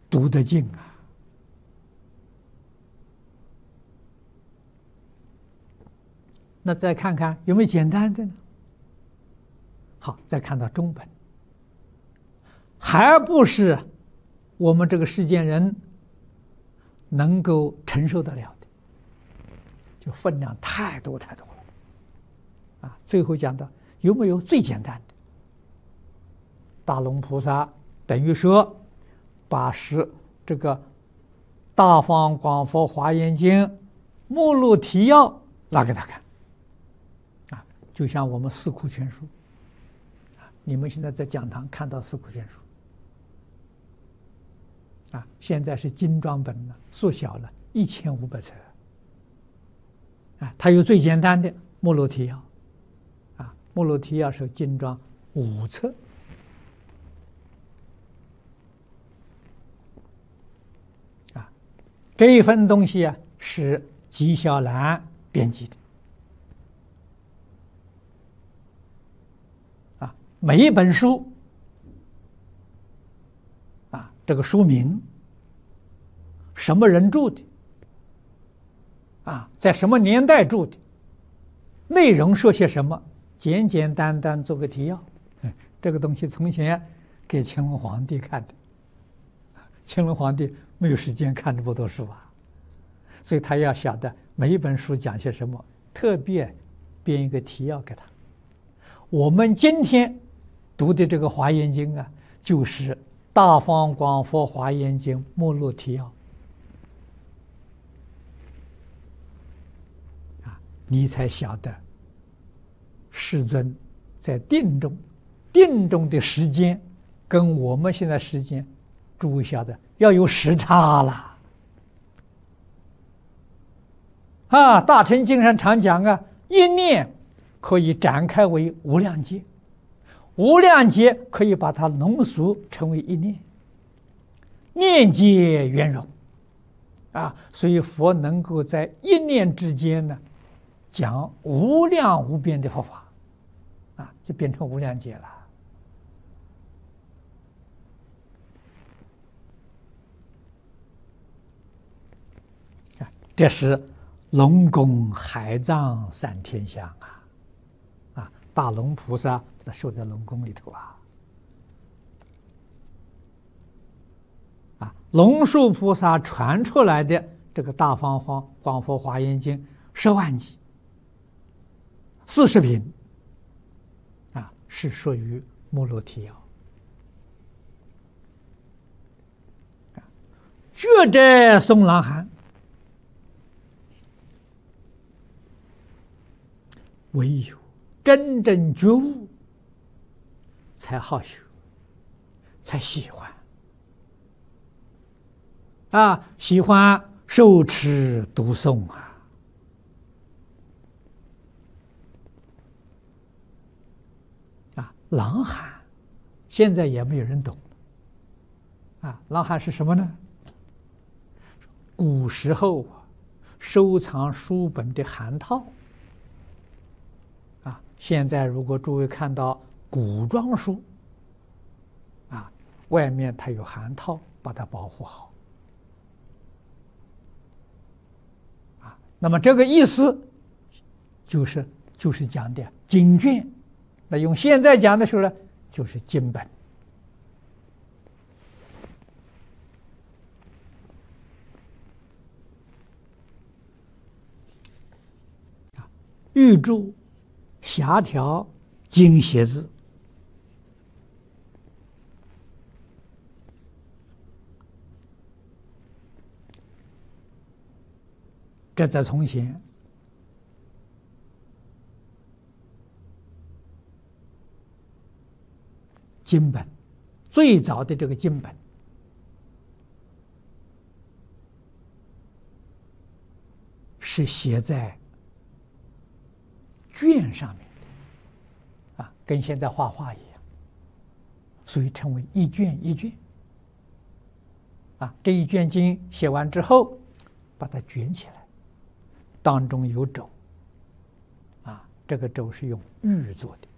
读得进啊。那再看看有没有简单的呢？好，再看到中本，还不是我们这个世间人能够承受得了的，就分量太多太多了啊！最后讲到有没有最简单的？大龙菩萨等于说把这个《大方广佛华严经》目录提要拿给他看啊，就像我们四库全书啊，你们现在在讲堂看到四库全书啊，现在是精装本了，缩小了1500册啊，它有最简单的目录提要啊，目录提要是精装5册。这一份东西啊，是纪晓岚编辑的啊。每一本书啊，这个书名，什么人著的啊，在什么年代著的，内容说些什么，简简单单做个提要。这个东西从前给乾隆皇帝看的，乾隆皇帝没有时间看这么多书啊，所以他要晓得每一本书讲些什么，特别编一个提要给他。我们今天读的这个《华严经》啊，就是《大方广佛华严经》目录提要啊，你才晓得世尊在定中的时间跟我们现在时间，诸位晓得要有时差了啊！大乘经上常讲啊，一念可以展开为无量劫，无量劫可以把它浓缩成为一念，念皆圆融啊！所以佛能够在一念之间呢，讲无量无边的佛法啊，就变成无量劫了。这是龙宫海藏三天香啊！大龙菩萨把它收在龙宫里头啊！龙树菩萨传出来的这个《大方广佛华严经》10万集40品啊，是属于目录提要。觉者诵朗含，唯有真正觉悟，才好学，才喜欢啊！喜欢受持读诵啊！朗含现在也没有人懂啊！朗含是什么呢？古时候收藏书本的函套。现在如果诸位看到古装书啊，外面它有函套把它保护好啊，那么这个意思就是讲的经卷，那用现在讲的时候呢，就是经本啊，预注狭条经写字，这在从前经本最早的这个经本是写在卷上面的啊，跟现在画画一样，所以称为一卷一卷啊。这一卷经写完之后，把它卷起来，当中有轴啊，这个轴是用玉做的